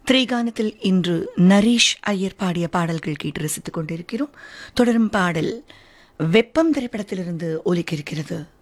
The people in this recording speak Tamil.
திரைகானத்தில் இன்று நரேஷ் ஐயர் பாடிய பாடல்கள் கேட்டு ரசித்துக் கொண்டிருக்கிறோம். தொடரும் பாடல் வெப்பம் திரைப்படத்திலிருந்து ஒலிக்க இருக்கிறது.